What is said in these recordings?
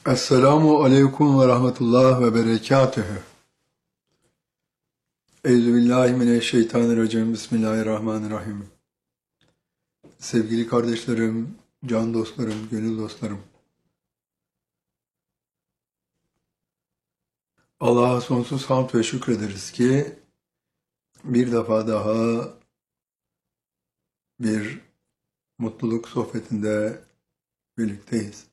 Esselamu aleyküm ve rahmetullah ve berekatühü. Euzubillahimineşşeytanirracim. Bismillahirrahmanirrahim. Sevgili kardeşlerim, can dostlarım, gönül dostlarım. Allah'a sonsuz hamd ve şükrederiz ki bir defa daha bir mutluluk sohbetinde birlikteyiz.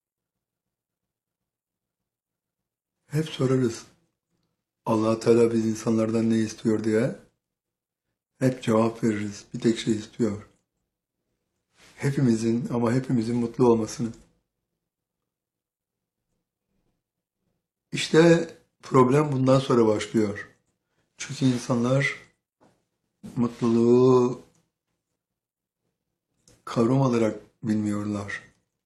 Hep sorarız, Allah Teala biz insanlardan ne istiyor diye. Hep cevap veririz. Bir tek şey istiyor. Hepimizin mutlu olmasını. İşte problem bundan sonra başlıyor. Çünkü insanlar mutluluğu kavram olarak bilmiyorlar.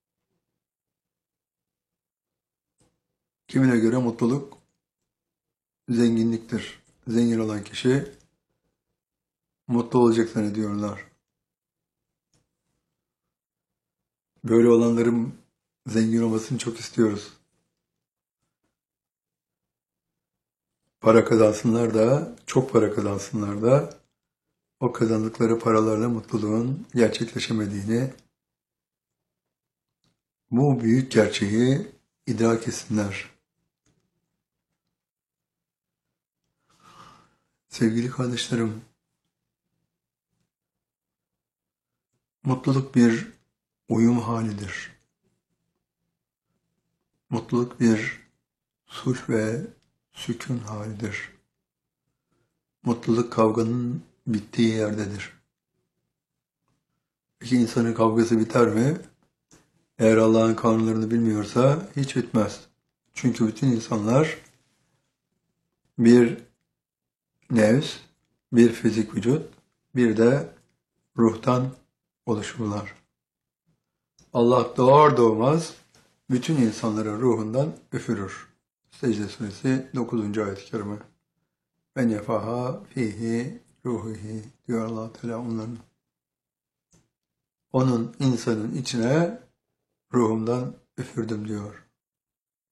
Kimine göre mutluluk zenginliktir. Zengin olan kişi mutlu olacak zannediyorlar. Böyle olanların zengin olmasını çok istiyoruz. Para kazansınlar da, çok para kazansınlar da, o kazandıkları paralarla mutluluğun gerçekleşemediğini, bu büyük gerçeği idrak etsinler. Sevgili kardeşlerim, mutluluk bir uyum halidir. Mutluluk bir sulh ve sükun halidir. Mutluluk kavganın bittiği yerdedir. Peki insanın kavgası biter mi? Eğer Allah'ın kanunlarını bilmiyorsa hiç bitmez. Çünkü bütün insanlar bir nefs, bir fizik vücut, bir de ruhtan oluşurlar. Allah doğar doğmaz bütün insanların ruhundan üfürür. Secde suresi 9. ayet-i kerime. Ve nefaha fihi ruhihi diyor Allah Teala onların. Onun insanın içine ruhumdan üfürdüm diyor.